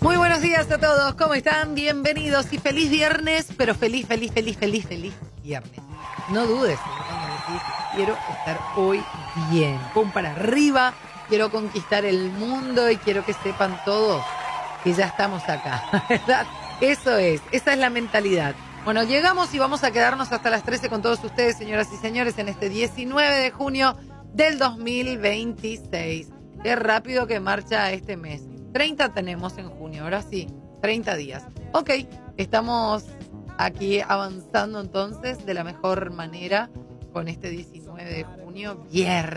Muy buenos días a todos, ¿cómo están? Bienvenidos y feliz viernes, pero feliz viernes. No dudes en decir, quiero estar hoy bien, pum para arriba, quiero conquistar el mundo y quiero que sepan todos que ya estamos acá, ¿verdad? Esa es la mentalidad. Bueno, llegamos y vamos a quedarnos hasta las 13 con todos ustedes, señoras y señores, en este 19 de junio del 2026. Qué rápido que marcha este mes. 30 tenemos en junio, ahora sí, 30 días. Ok, estamos aquí avanzando entonces de la mejor manera con este 19 de junio, viernes.